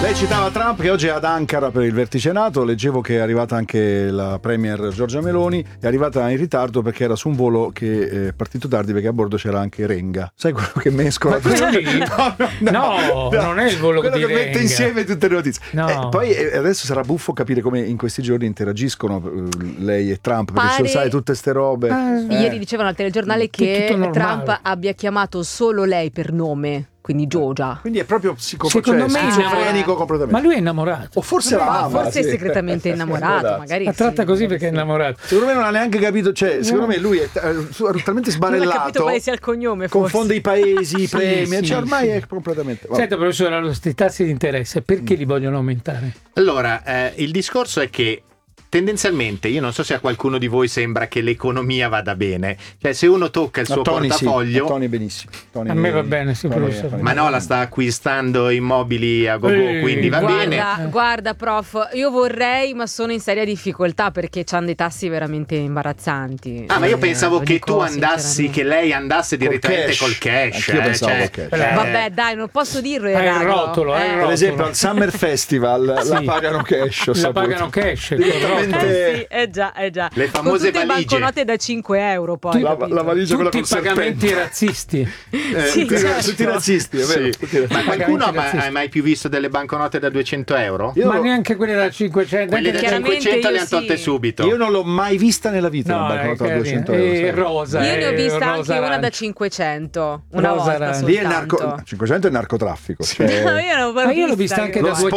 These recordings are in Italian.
Lei citava Trump che oggi è ad Ankara per il vertice NATO. Leggevo che è arrivata anche la premier Giorgia Meloni. È arrivata in ritardo perché era su un volo che è partito tardi, perché a bordo c'era anche Renga. Sai quello che mescola? No, non è il volo quello di che mette Renga insieme tutte le notizie. No. Poi adesso sarà buffo capire come in questi giorni interagiscono lei e Trump, perché sai tutte ste robe. Ieri dicevano al telegiornale che Trump abbia chiamato solo lei per nome. Quindi Giorgia. Quindi è proprio secondo me schizofrenico completamente. Ma lui è innamorato. O forse la ama. Forse è segretamente innamorato, magari. La tratta così perché è innamorato. Secondo me non ha neanche capito, cioè, secondo me lui è talmente sbarellato. Non ha capito quale sia il cognome, forse. Confonde i paesi, i premi, cioè ormai è completamente. Senta, professore, allora, questi tassi di interesse, perché li vogliono aumentare? Allora, il discorso è che tendenzialmente, io non so se a qualcuno di voi sembra che l'economia vada bene, cioè se uno tocca il suo portafoglio, Tony benissimo. A me va bene, sì, professore. Ma no, la sta acquistando immobili a gogo, quindi va bene. Guarda, prof, io vorrei, ma sono in seria difficoltà perché c'hanno dei tassi veramente imbarazzanti. Ma io pensavo che tu andassi, che lei andasse direttamente col cash. Io pensavo col cash. Vabbè, dai, non posso dirlo. È il rotolo, Per esempio al Summer Festival la pagano cash. La pagano cash. Sì, è già. Le famose con tutte valigie. banconote da 5 euro poi. La valigia tutti i pagamenti razzisti. Sì, certo. Tutti razzisti, è vero. Sì. Ma qualcuno ha mai più visto delle banconote da 200 euro? Ma neanche quelle da 500. Quelle da 500 le hanno tolte subito. Io non l'ho mai vista nella vita una banconota da 200 euro. Rosa. Io ne ho vista anche una da 500. Una volta soltanto. Lì è 500 è narcotraffico. Cioè... io l'ho vista anche da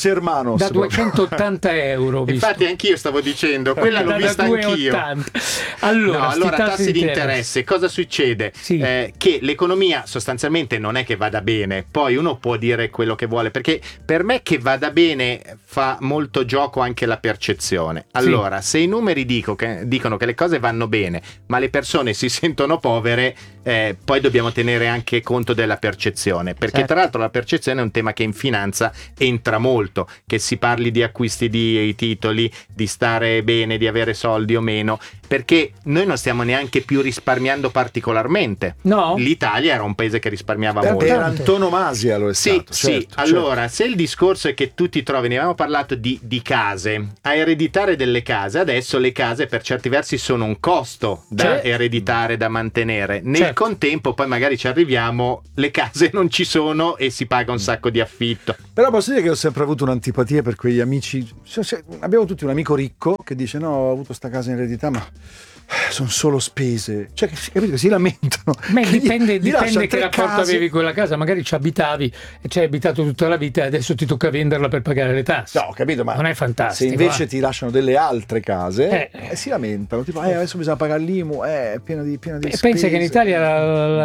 280 euro. Infatti anch'io stavo dicendo, quella l'ho vista anch'io. Allora tassi di interesse, cosa succede? Sì. Che l'economia sostanzialmente non è che vada bene, poi uno può dire quello che vuole, perché per me che vada bene fa molto gioco anche la percezione. Allora, se i numeri dicono che le cose vanno bene, ma le persone si sentono povere, poi dobbiamo tenere anche conto della percezione, perché tra l'altro la percezione è un tema che in finanza entra molto, che si parli di acquisti di titoli, di stare bene, di avere soldi o meno, perché noi non stiamo neanche più risparmiando particolarmente. No. L'Italia era un paese che risparmiava molto. Per antonomasia lo è stato. Certo. Allora, se il discorso è che tu ti trovi, ne avevamo parlato di case, a ereditare delle case, adesso le case per certi versi sono un costo da ereditare, da mantenere. Nel contempo poi magari ci arriviamo, le case non ci sono e si paga un sacco di affitto. Però posso dire che ho sempre avuto un'antipatia per quegli amici. Abbiamo tutti un amico ricco che dice: no, ho avuto sta casa in eredità, ma sono solo spese, cioè capito, si lamentano. Dipende che rapporto avevi con quella casa, magari ci abitavi e ci hai abitato tutta la vita e adesso ti tocca venderla per pagare le tasse. No, capito, ma non è fantastico. Se invece ti lasciano delle altre case si lamentano, tipo adesso bisogna pagare l'IMU, è pieno di spese. Pensa che in Italia la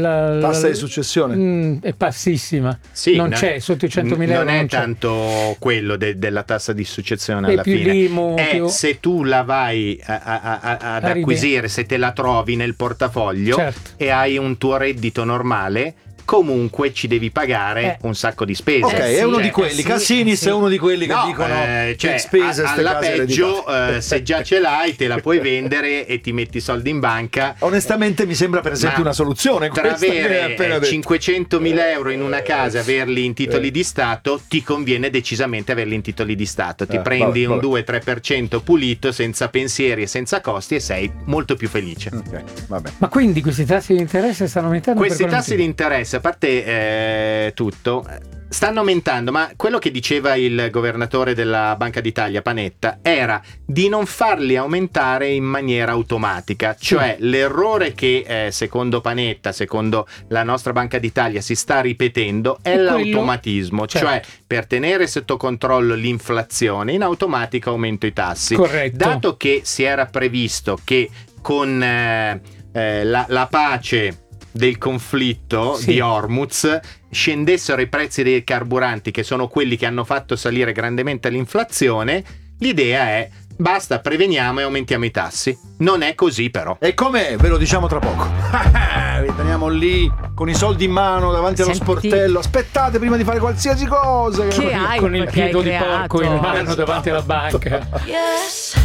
tassa di successione è bassissima, sì, non c'è sotto i 100.000 euro. Non è tanto quello della tassa di successione alla fine. L'IMU, se tu la vai ad acquisire, se te la trovi nel portafoglio e hai un tuo reddito normale, comunque ci devi pagare un sacco di spese. Ok, è uno di quelli. Cassinis è uno di quelli che dicono cioè, spese alla peggio se già ce l'hai te la puoi vendere e ti metti i soldi in banca. Onestamente mi sembra per esempio una soluzione tra avere 500.000 euro in una casa e averli in titoli di Stato, ti conviene decisamente averli in titoli di Stato. Ti prendi un 2-3% pulito, senza pensieri e senza costi, e sei molto più felice. Vabbè. Ma quindi questi tassi di interesse stanno aumentando? Questi tassi di interesse, a parte tutto, stanno aumentando, ma quello che diceva il governatore della Banca d'Italia, Panetta, era di non farli aumentare in maniera automatica. Cioè l'errore che secondo Panetta, secondo la nostra Banca d'Italia si sta ripetendo è l'automatismo. Cioè per tenere sotto controllo l'inflazione in automatico aumento i tassi. Corretto. Dato che si era previsto che con la pace del conflitto di Hormuz scendessero i prezzi dei carburanti, che sono quelli che hanno fatto salire grandemente l'inflazione, l'idea è: basta, preveniamo e aumentiamo i tassi. Non è così, però. E com'è? Ve lo diciamo tra poco. Riteniamo lì con i soldi in mano davanti allo sportello. Aspettate prima di fare qualsiasi cosa. Che hai con il piede di porco in mano davanti alla banca. Yes.